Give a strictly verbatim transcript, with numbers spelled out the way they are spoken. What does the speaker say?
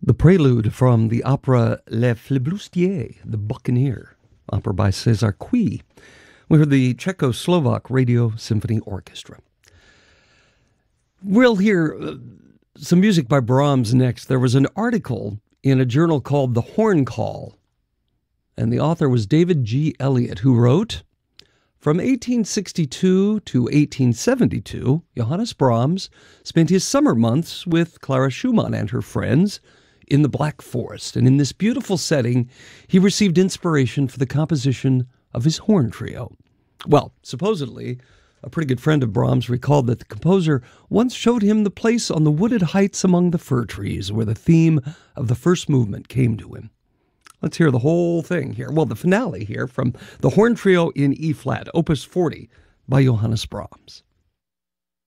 The prelude from the opera Le Flibustier, The Buccaneer, opera by César Cui. We heard the Czechoslovak Radio Symphony Orchestra. We'll hear uh, some music by Brahms next. There was an article in a journal called The Horn Call, and the author was David G. Elliott, who wrote, from eighteen sixty-two to eighteen seventy-two, Johannes Brahms spent his summer months with Clara Schumann and her friends in the Black Forest, and in this beautiful setting, he received inspiration for the composition of his horn trio. Well, supposedly, a pretty good friend of Brahms recalled that the composer once showed him the place on the wooded heights among the fir trees where the theme of the first movement came to him. Let's hear the whole thing here. Well, the finale here from the horn trio in E-flat, Opus forty, by Johannes Brahms.